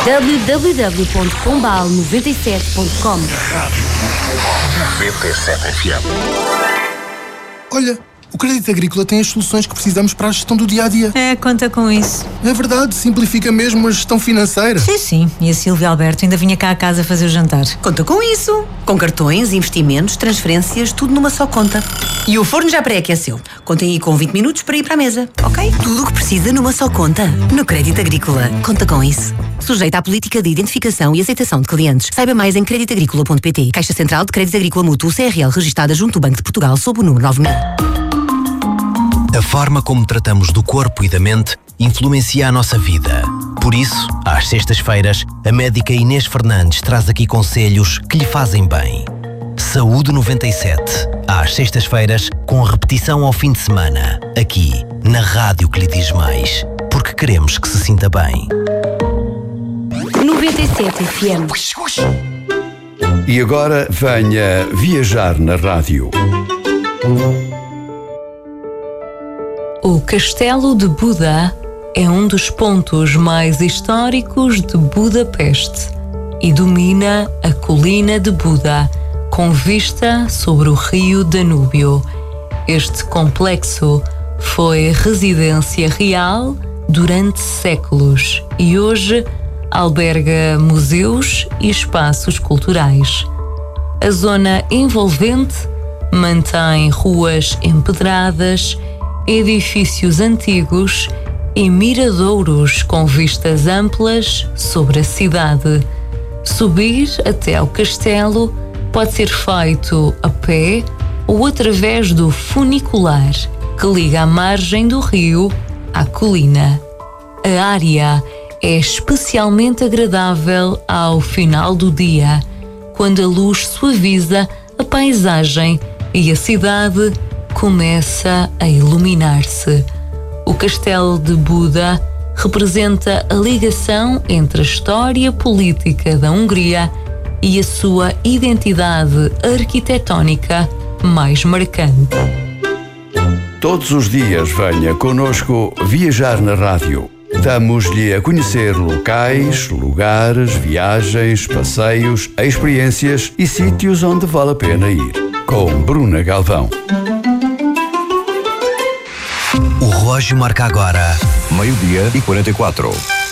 www.pombal97.com. Rádio 97 FM. Olha, o Crédito Agrícola tem as soluções que precisamos para a gestão do dia-a-dia. Conta com isso. É verdade, simplifica mesmo a gestão financeira. Sim. E a Silvia Alberto ainda vinha cá a casa fazer o jantar. Conta com isso. Com cartões, investimentos, transferências, tudo numa só conta. E o forno já pré-aqueceu. Contem aí com 20 minutos para ir para a mesa, ok? Tudo o que precisa numa só conta. No Crédito Agrícola. Conta com isso. Sujeita à política de identificação e aceitação de clientes. Saiba mais em creditagricola.pt. Caixa Central de Crédito Agrícola Mútuo CRL, registada junto do Banco de Portugal sob o número 9000. A forma como tratamos do corpo e da mente influencia a nossa vida. Por isso, às sextas-feiras, a médica Inês Fernandes traz aqui conselhos que lhe fazem bem. Saúde 97, às sextas-feiras, com repetição ao fim de semana, aqui, na rádio que lhe diz mais, porque queremos que se sinta bem. 97 FM. E agora venha viajar na rádio. O Castelo de Buda é um dos pontos mais históricos de Budapeste e domina a colina de Buda, com vista sobre o rio Danúbio. Este complexo foi residência real durante séculos e hoje alberga museus e espaços culturais. A zona envolvente mantém ruas empedradas, edifícios antigos e miradouros com vistas amplas sobre a cidade. Subir até ao castelo pode ser feito a pé ou através do funicular que liga a margem do rio à colina. A área é especialmente agradável ao final do dia, quando a luz suaviza a paisagem e a cidade começa a iluminar-se. O Castelo de Buda representa a ligação entre a história política da Hungria e a sua identidade arquitetónica mais marcante. Todos os dias venha connosco viajar na rádio. Damos-lhe a conhecer locais, lugares, viagens, passeios, experiências e sítios onde vale a pena ir. Com Bruna Galvão. O relógio marca agora 12:44.